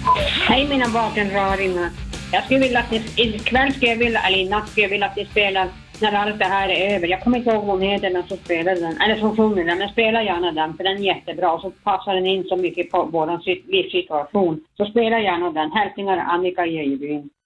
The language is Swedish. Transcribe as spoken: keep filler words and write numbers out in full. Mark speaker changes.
Speaker 1: Hej mina vakenraringar. Jag skulle vilja att ni, ikväll skulle jag vilja, eller i natt skulle jag vilja att ni spelar När allt det här är över. Jag kommer inte ihåg vad hon heter den som spelar den. Eller som sjunger den, men spela gärna den för den är jättebra. Och så passar den in så mycket på vår livssituation. Så spela gärna den. Hälsningar Annika Gejebyn.